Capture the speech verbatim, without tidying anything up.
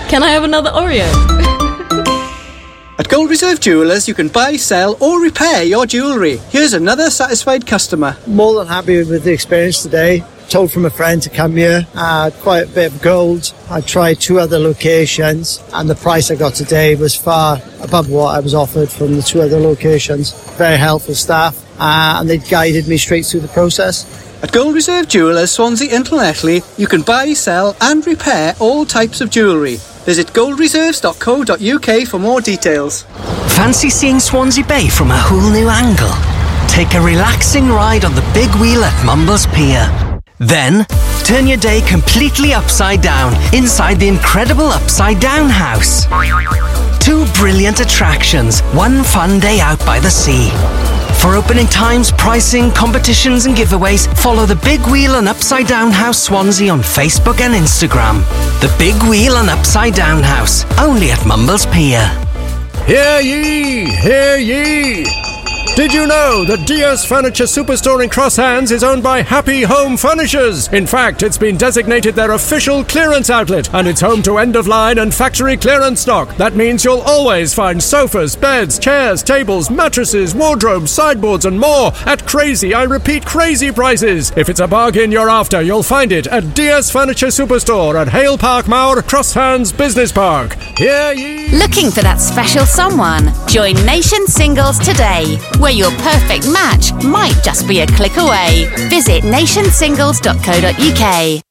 Can I have another Oreo? At Gold Reserve Jewellers, you can buy, sell or repair your jewellery. Here's another satisfied customer. More than happy with the experience today. Told from a friend to come here. I had quite a bit of gold. I tried two other locations and the price I got today was far above what I was offered from the two other locations. Very helpful staff uh, and they guided me straight through the process. At Gold Reserve Jewellers, Swansea and Llanelli, you can buy, sell and repair all types of jewellery. Visit gold reserves dot co dot uk for more details. Fancy seeing Swansea Bay from a whole new angle? Take a relaxing ride on the big wheel at Mumbles Pier. Then, turn your day completely upside down inside the incredible Upside Down House. Two brilliant attractions, one fun day out by the sea. For opening times, pricing, competitions and giveaways, follow The Big Wheel and Upside Down House Swansea on Facebook and Instagram. The Big Wheel and Upside Down House, only at Mumbles Pier. Hear ye! Hear ye! Did you know that D S Furniture Superstore in Cross Hands is owned by Happy Home Furnishers? In fact, it's been designated their official clearance outlet, and it's home to end-of-line and factory clearance stock. That means you'll always find sofas, beds, chairs, tables, mattresses, wardrobes, sideboards and more at crazy, I repeat, crazy prices. If it's a bargain you're after, you'll find it at D S Furniture Superstore at Hale Park Mauer, Cross Hands Business Park. Hear ye! Looking for that special someone? Join Nation Singles today, where your perfect match might just be a click away. Visit nation singles dot co dot uk.